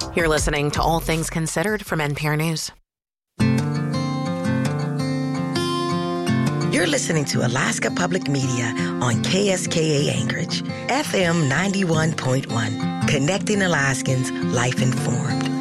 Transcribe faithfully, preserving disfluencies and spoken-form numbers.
You're listening to All Things Considered from N P R News. You're listening to Alaska Public Media on K S K A Anchorage, F M ninety-one point one, connecting Alaskans, life informed.